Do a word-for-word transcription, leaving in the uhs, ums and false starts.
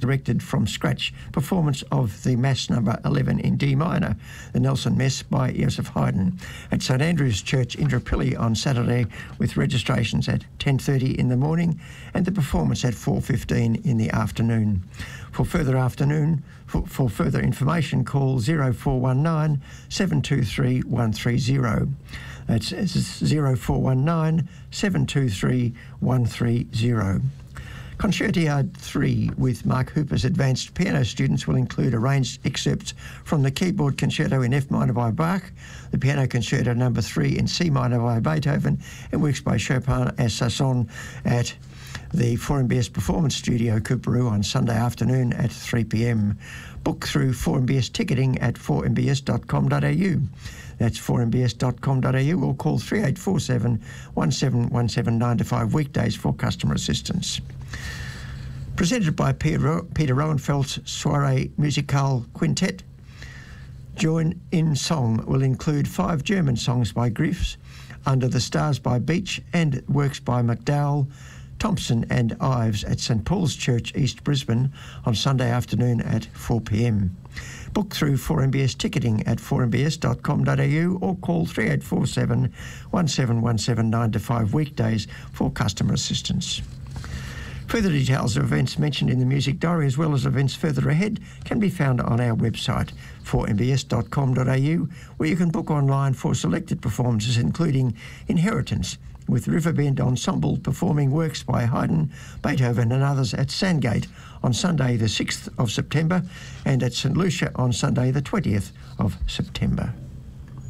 directed from scratch performance of the Mass number eleven in D minor, the Nelson Mess by Joseph Haydn, at St Andrew's Church, Indooroopilly on Saturday, with registrations at ten thirty in the morning and the performance at four fifteen in the afternoon. For further afternoon, for, for further information, call zero four one nine, seven two three, one three zero. That's zero four one nine, seven two three, one three zero. Concertiad three with Mark Hooper's advanced piano students will include arranged excerpts from the keyboard concerto in F minor by Bach, the piano concerto number three in C minor by Beethoven, and works by Chopin and Sasson at the four M B S Performance Studio, Coorparoo, on Sunday afternoon at three p m. Book through four M B S ticketing at four m b s dot com dot a u. That's four m b s dot com dot a u, or call three eight four seven, one seven one seven nine to five weekdays for customer assistance. Presented by Peter, Peter Roenfeld's Soirée Musicale Quintet. Join in Song will include five German songs by Griffiths, Under the Stars by Beach, and works by McDowell, Thompson and Ives at St Paul's Church, East Brisbane, on Sunday afternoon at four p m. Book through four M B S ticketing at four m b s dot com dot a u, or call three eight four seven, one seven one seven nine to five weekdays for customer assistance. Further details of events mentioned in the Music Diary, as well as events further ahead, can be found on our website, four m b s dot com dot a u, where you can book online for selected performances, including Inheritance, with Riverbend Ensemble performing works by Haydn, Beethoven and others at Sandgate on Sunday the sixth of September, and at St Lucia on Sunday the twentieth of September.